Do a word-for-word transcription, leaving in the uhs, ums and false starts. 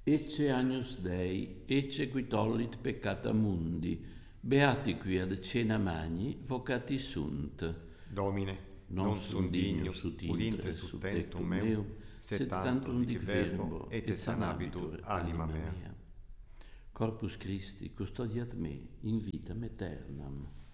Ecce Agnus Dei, ecce qui tollit peccata mundi, beati qui ad cena magni, vocati sunt. Domine, non, non sum sum dignus dignus ut ut intre intre sub sub tectum tectum meum, meum, sed sed tantum tantum dic dic verbo, et et sanabitur anima mea. Corpus Christi custodiat me in vitam aeternam.